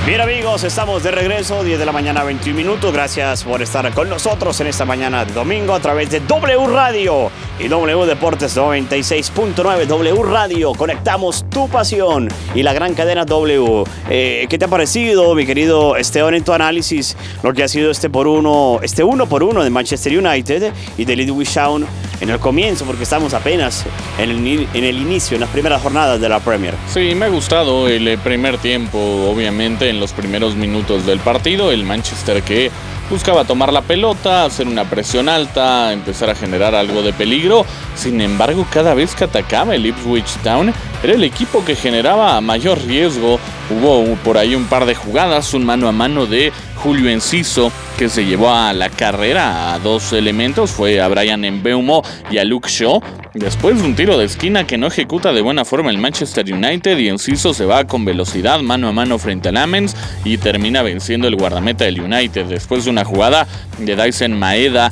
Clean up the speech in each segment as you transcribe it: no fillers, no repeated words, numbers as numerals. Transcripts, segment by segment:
Bien amigos, estamos de regreso, 10 de la mañana, 21 minutos. Gracias por estar con nosotros en esta mañana de domingo a través de W Radio y W Deportes 96.9. W Radio, conectamos tu pasión y la gran cadena W. ¿Qué te ha parecido, mi querido Esteban, en tu análisis, lo que ha sido este 1 por 1 de Manchester United y de Ipswich Town en el comienzo, porque estamos apenas en el inicio, en las primeras jornadas de la Premier? Sí, me ha gustado el primer tiempo, obviamente en los primeros minutos del partido, el Manchester que buscaba tomar la pelota, hacer una presión alta, empezar a generar algo de peligro. Sin embargo, cada vez que atacaba el Ipswich Town, era el equipo que generaba mayor riesgo. Hubo por ahí un par de jugadas, un mano a mano de Julio Enciso, que se llevó a la carrera a dos elementos, fue a Bryan Mbeumo y a Luke Shaw. Después un tiro de esquina que no ejecuta de buena forma el Manchester United y Enciso se va con velocidad mano a mano frente a Lamens y termina venciendo el guardameta del United. Después de una jugada de Daizen Maeda,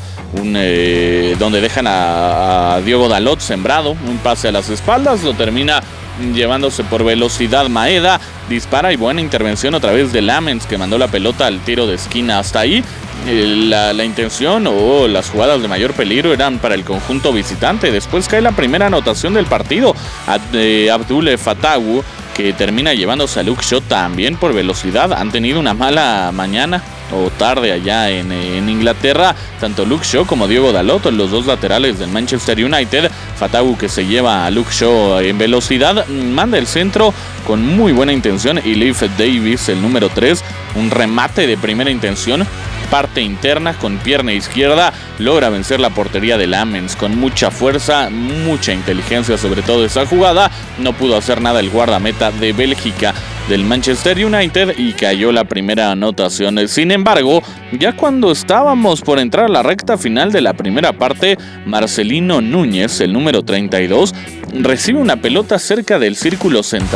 donde dejan a Diogo Dalot sembrado, un pase a las espaldas, lo termina llevándose por velocidad Maeda, dispara y buena intervención otra vez de Lamens, que mandó la pelota al tiro de esquina. Hasta ahí la intención o las jugadas de mayor peligro eran para el conjunto visitante. Después cae la primera anotación del partido de Abdul Fatawu, que termina llevándose a Luke Shaw también por velocidad. Han tenido una mala mañana o tarde allá en Inglaterra, tanto Luke Shaw como Diogo Dalot, los dos laterales del Manchester United. Fatawu, que se lleva a Luke Shaw en velocidad, manda el centro con muy buena intención, y Leif Davis, el número 3, un remate de primera intención, parte interna con pierna izquierda, logra vencer la portería de Lamens con mucha fuerza, mucha inteligencia, sobre todo esa jugada. No pudo hacer nada el guardameta de Bélgica del Manchester United y cayó la primera anotación. Sin embargo, ya cuando estábamos por entrar a la recta final de la primera parte, Marcelino Núñez, el número 32, recibe una pelota cerca del círculo central